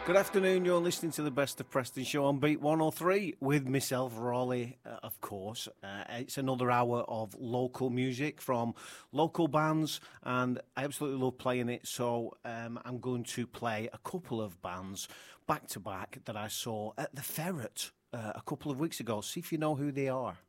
Good afternoon, you're listening to the Best of Preston show on Beat 103 with myself, Raleigh, of course. It's another hour of local music from local bands, and I absolutely love playing it, so I'm going to play a couple of bands back to back that I saw at the Ferret a couple of weeks ago. See if you know who they are.